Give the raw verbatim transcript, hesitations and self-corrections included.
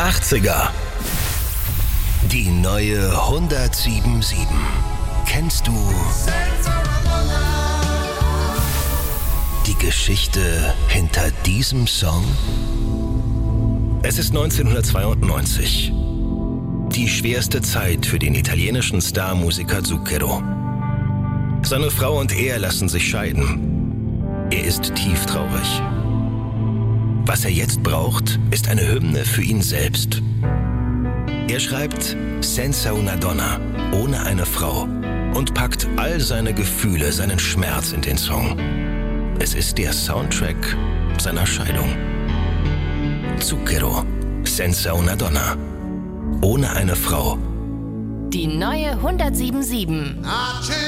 achtziger. Die neue hundertsiebenundsiebzig. Kennst du die Geschichte hinter diesem Song? Es ist neunzehnhundertzweiundneunzig. Die schwerste Zeit für den italienischen Starmusiker Zucchero. Seine Frau und er lassen sich scheiden. Er ist tieftraurig. Was er jetzt braucht, ist eine Hymne für ihn selbst. Er schreibt Senza una donna, ohne eine Frau, und packt all seine Gefühle, seinen Schmerz in den Song. Es ist der Soundtrack seiner Scheidung. Zucchero, Senza una donna, ohne eine Frau. Die neue hundertsiebenundsiebzig.